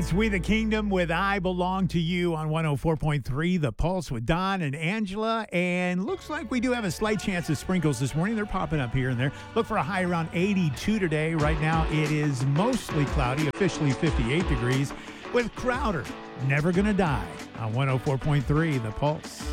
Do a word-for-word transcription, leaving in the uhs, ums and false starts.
It's We the Kingdom with I Belong to You on one oh four point three, The Pulse with Don and Angela. And looks like we do have a slight chance of sprinkles this morning. They're popping up here and there. Look for a high around eighty-two today. Right now it is mostly cloudy, officially fifty-eight degrees with Crowder, Never Gonna Die on one oh four point three, The Pulse.